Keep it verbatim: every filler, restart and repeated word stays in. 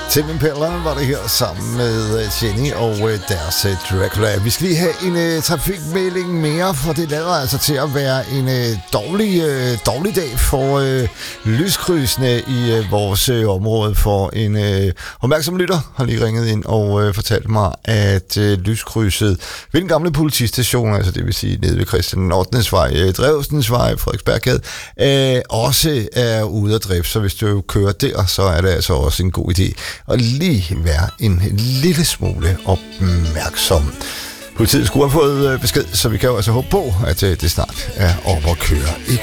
Tim Impala var det her sammen med Jenny og deres Dracula. Vi skal lige have en uh, trafikmelding mere, for det lader altså til at være en uh, dårlig, uh, dårlig dag for uh, lyskrydsene i uh, vores uh, område. For en uh, opmærksom lytter har lige ringet ind og uh, fortalt mig, at uh, lyskrydset ved den gamle politistation, altså det vil sige nede ved Christian ottendes vej, uh, Drevsens vej, Frederiksberggade, uh, også er ude af drift. Så hvis du kører der, så er det altså også en god idé og lige være en lille smule opmærksom. Politiet skulle have fået besked, så vi kan jo altså håbe på, at det snart er op at køre igen.